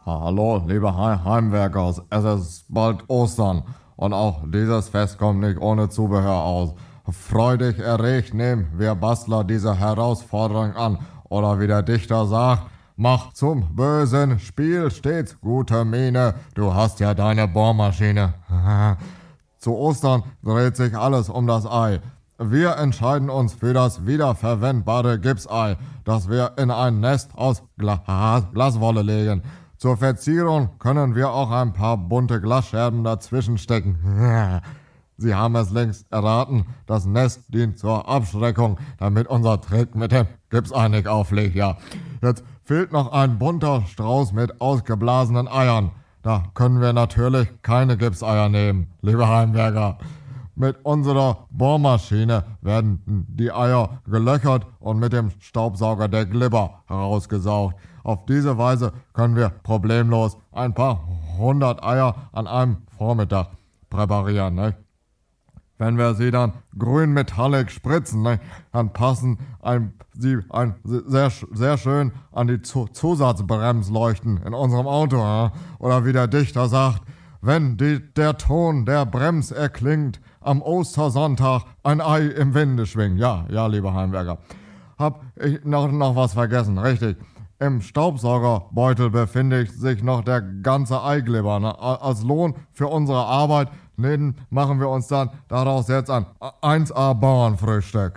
Hallo, liebe Heimwerker, es ist bald Ostern und auch dieses Fest kommt nicht ohne Zubehör aus. Freudig erregt nehmen wir Bastler diese Herausforderung an oder wie der Dichter sagt, mach zum bösen Spiel stets gute Miene, du hast ja deine Bohrmaschine. Zu Ostern dreht sich alles um das Ei. Wir entscheiden uns für das wiederverwendbare Gipsei, das wir in ein Nest aus Glaswolle legen. Zur Verzierung können wir auch ein paar bunte Glasscherben dazwischen stecken. Sie haben es längst erraten, das Nest dient zur Abschreckung, damit unser Trick mit dem Gipsei nicht auflegt, ja. Jetzt fehlt noch ein bunter Strauß mit ausgeblasenen Eiern. Da können wir natürlich keine Gipseier nehmen, liebe Heimwerker. Mit unserer Bohrmaschine werden die Eier gelöchert und mit dem Staubsauger der Glibber herausgesaugt. Auf diese Weise können wir problemlos ein paar 100 Eier an einem Vormittag präparieren. Ne? Wenn wir sie dann grün metallic spritzen, ne, dann passen sie sehr schön an die Zusatzbremsleuchten in unserem Auto. Ja? Oder wie der Dichter sagt, wenn der Ton der Brems erklingt, am Ostersonntag ein Ei im Winde schwingt. Ja, liebe Heimwerker. Hab ich noch was vergessen, richtig. Im Staubsaugerbeutel befindet sich noch der ganze Eiglibber. Ne? Als Lohn für unsere Arbeit machen wir uns dann daraus jetzt ein 1A Bauernfrühstück.